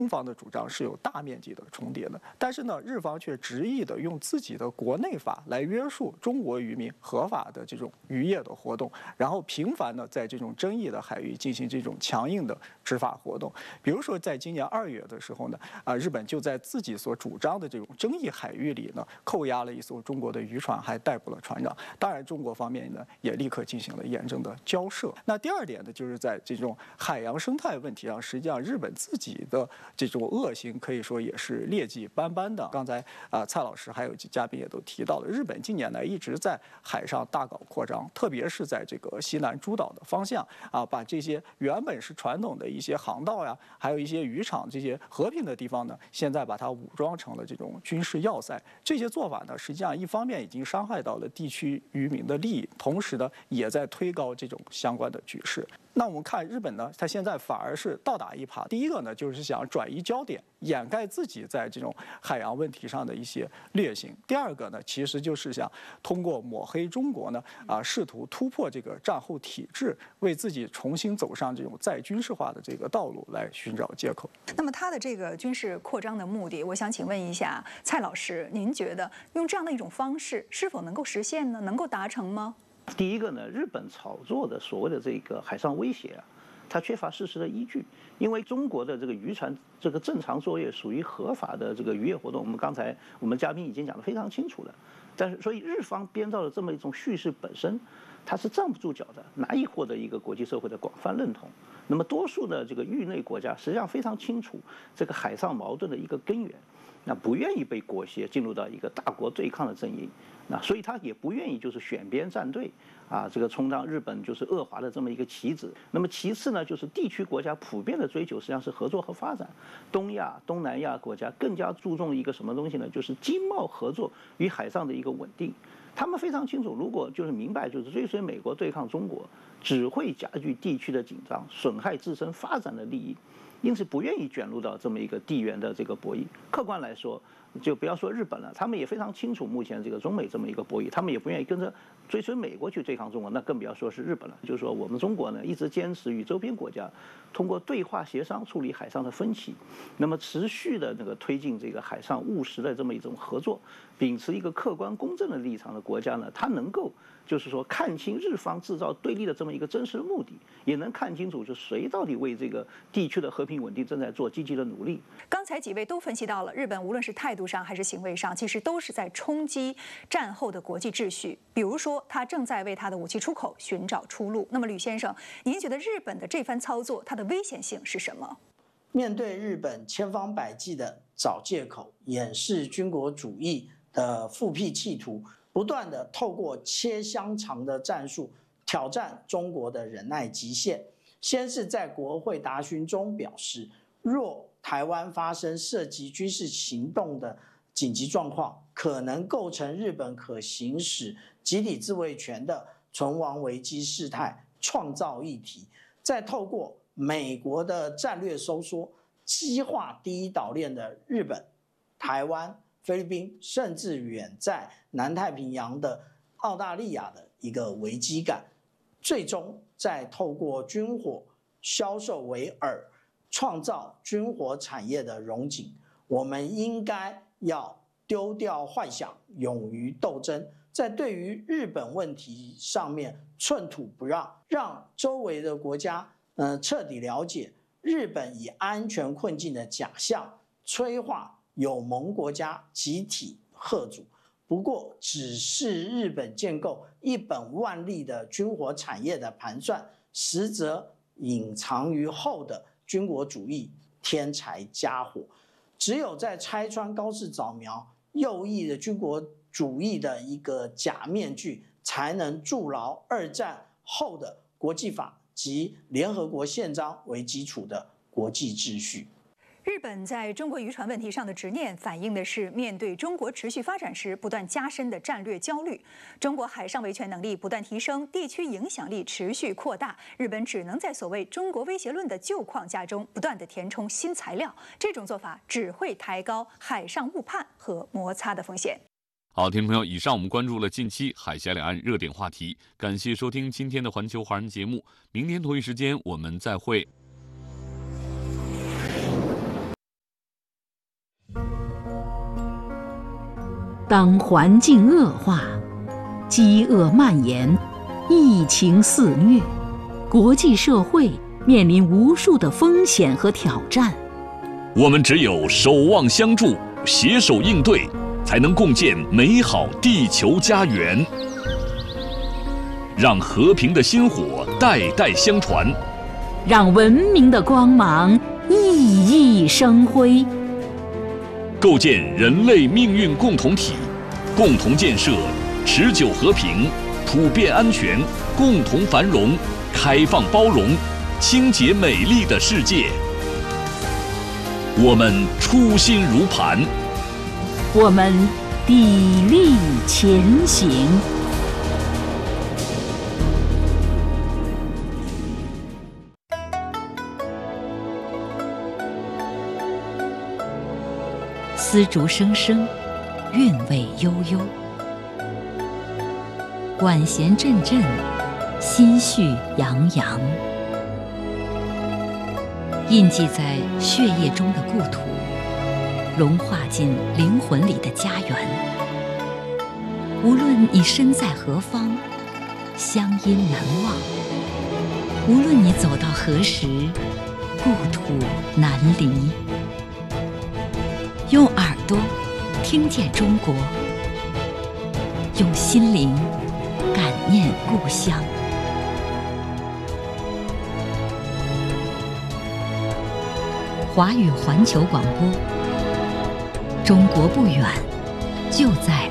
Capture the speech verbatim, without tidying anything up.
中方的主张是有大面积的重叠的，但是呢，日方却执意的用自己的国内法来约束中国渔民合法的这种渔业的活动，然后频繁的在这种争议的海域进行这种强硬的执法活动。比如说，在今年二月的时候呢，啊，日本就在自己所主张的这种争议海域里呢，扣押了一艘中国的渔船，还逮捕了船长。当然，中国方面呢也立刻进行了严正的交涉。那第二点呢，就是在这种海洋生态问题上，实际上日本自己的这种恶行可以说也是劣迹斑斑的。刚才啊，蔡老师还有嘉宾也都提到了，日本近年来一直在海上大搞扩张，特别是在这个西南诸岛的方向啊，把这些原本是传统的一些航道呀，还有一些渔场这些和平的地方呢，现在把它武装成了这种军事要塞。这些做法呢，实际上一方面已经伤害到了地区渔民的利益，同时呢，也在推高这种相关的局势。那我们看日本呢，它现在反而是倒打一耙。第一个呢，就是想转移焦点，掩盖自己在这种海洋问题上的一些劣行；第二个呢，其实就是想通过抹黑中国呢，啊，试图突破这个战后体制，为自己重新走上这种再军事化的这个道路来寻找借口。 那么，他的这个军事扩张的目的，我想请问一下蔡老师，您觉得用这样的一种方式是否能够实现呢？能够达成吗？ 第一个呢，日本炒作的所谓的这个海上威胁啊，它缺乏事实的依据。因为中国的这个渔船这个正常作业属于合法的这个渔业活动，我们刚才我们嘉宾已经讲得非常清楚了。但是，所以日方编造的这么一种叙事本身，它是站不住脚的，难以获得一个国际社会的广泛认同。那么，多数的这个域内国家实际上非常清楚这个海上矛盾的一个根源，那不愿意被裹挟进入到一个大国对抗的阵营。那所以他也不愿意就是选边站队啊，这个充当日本就是恶华的这么一个棋子。那么其次呢，就是地区国家普遍的追求实际上是合作和发展。东亚、东南亚国家更加注重一个什么东西呢？就是经贸合作与海上的一个稳定。他们非常清楚，如果就是明白就是追随美国对抗中国，只会加剧地区的紧张，损害自身发展的利益。因此不愿意卷入到这么一个地缘的这个博弈。客观来说，就不要说日本了，他们也非常清楚目前这个中美这么一个博弈，他们也不愿意跟着追随美国去对抗中国，那更不要说是日本了。就是说，我们中国呢一直坚持与周边国家通过对话协商处理海上的分歧，那么持续的那个推进这个海上务实的这么一种合作，秉持一个客观公正的立场的国家呢，它能够就是说看清日方制造对立的这么一个真实的目的，也能看清楚就谁到底为这个地区的和平稳定正在做积极的努力。 刚才几位都分析到了，日本无论是态度上还是行为上，其实都是在冲击战后的国际秩序。比如说，他正在为他的武器出口寻找出路。那么，吕先生，您觉得日本的这番操作，它的危险性是什么？ 面对日本千方百计的找借口、掩饰军国主义的复辟企图，不断的透过切香肠的战术挑战中国的忍耐极限。先是在国会答询中表示，若台湾发生涉及军事行动的紧急状况，可能构成日本可行使集体自卫权的存亡危机事态，创造议题。再透过美国的战略收缩，激化第一岛链的日本、台湾、菲律宾，甚至远在南太平洋的澳大利亚的一个危机感，最终再透过军火销售为饵，创造军火产业的荣景。我们应该要丢掉幻想，勇于斗争，在对于日本问题上面寸土不让，让周围的国家呃彻底了解日本以安全困境的假象，催化友盟国家集体嚇阻。不过，只是日本建构一本万利的军火产业的盘算，实则隐藏于后的军国主义天才家伙。只有在拆穿高市早苗右翼的军国主义的一个假面具，才能筑牢二战后的国际法及联合国宪章为基础的国际秩序。 日本在中国渔船问题上的执念，反映的是面对中国持续发展时不断加深的战略焦虑。中国海上维权能力不断提升，地区影响力持续扩大，日本只能在所谓中国威胁论的旧框架中不断地填充新材料。这种做法只会抬高海上误判和摩擦的风险。 好，听众朋友，以上我们关注了近期海峡两岸热点话题，感谢收听今天的环球华人节目，明天同一时间我们再会。 当环境恶化，饥饿蔓延，疫情肆虐，国际社会面临无数的风险和挑战。 我们只有守望相助，携手应对，才能共建美好地球家园。让和平的薪火代代相传， 让文明的光芒熠熠生辉。 构建人类命运共同体，共同建设持久和平、普遍安全、共同繁荣、开放包容、清洁美丽的世界。我们初心如磐， 我们砥砺前行。丝竹声声，韵味悠悠；管弦阵阵，心绪洋洋。印记在血液中的故土，融化进灵魂里的家园。无论你身在何方，乡音难忘；无论你走到何时，故土难离。用耳朵听见中国，用心灵感念故乡。华语环球广播，中国不远，就在